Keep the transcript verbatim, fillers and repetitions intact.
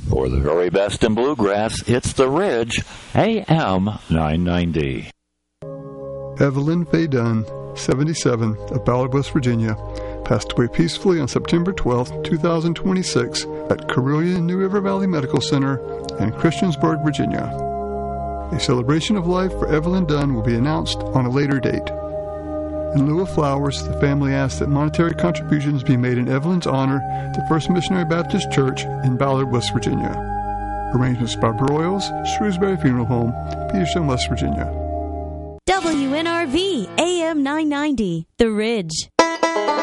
For the very best in bluegrass, it's The Ridge, A M nine ninety. Evelyn Faye Dunn, seventy-seven, of Ballard, West Virginia, passed away peacefully on September twelfth, twenty twenty-six at Carillion New River Valley Medical Center in Christiansburg, Virginia. A celebration of life for Evelyn Dunn will be announced on a later date. In lieu of flowers, the family asks that monetary contributions be made in Evelyn's honor at the First Missionary Baptist Church in Ballard, West Virginia. Arrangements by Broyles, Shrewsbury Funeral Home, Peterson, West Virginia. W N R V, A M nine ninety, The Ridge.